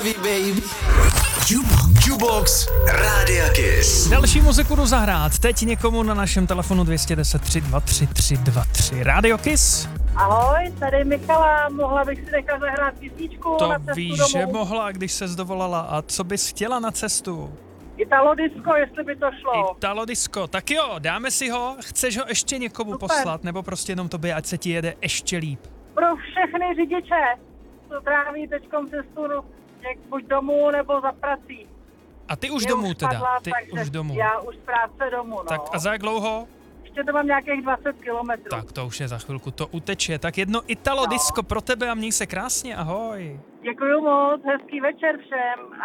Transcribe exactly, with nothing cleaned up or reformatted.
heavy, baby. Jukebox, Jukebox Rádia Kiss. Další muziku jdu zahrát. Teď někomu na našem telefonu dva jedna nula tři dva tři tři dva tři. Rádio Kiss. Ahoj, tady Michala, mohla bych si nechat zahrát písničku To na cestu víš, domů. že mohla, když ses dovolala. A co bys chtěla na cestu? Italo disco, jestli by to šlo. Italo disco. Tak jo, dáme si ho. Chceš ho ještě někomu Super. poslat? Nebo prostě jenom tobě, ať se ti jede ještě líp? Pro všechny řidiče, co tráví teďkom cestu jak buď domů nebo za prací. A ty už Mě domů už teda. padla, Ty takže už domů. Já už z práce domů, no. Tak a za jak dlouho? Ještě to mám nějakých dvacet kilometrů. Tak to už je za chvilku, to uteče. Tak jedno Italo No. disco pro tebe a měj se krásně, ahoj. Děkuju moc, hezký večer všem.